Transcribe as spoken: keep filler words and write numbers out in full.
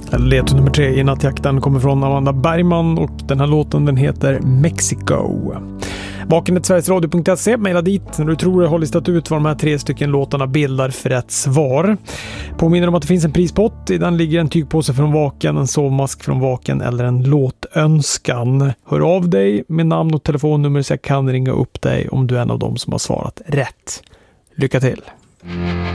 Ledtråd nummer tre i nattjakten kommer från Amanda Bergman och den här låten den heter Mexico. Vakenet sverigesradio punkt se, mejla dit när du tror det har listat ut vad de här tre stycken låtarna bildar för rätt svar. Påminner om att det finns en prispott, i den ligger en tygpåse från Vaken, en sovmask från Vaken eller en låtönskan. Hör av dig med namn och telefonnummer så jag kan ringa upp dig om du är en av dem som har svarat rätt. Lycka till!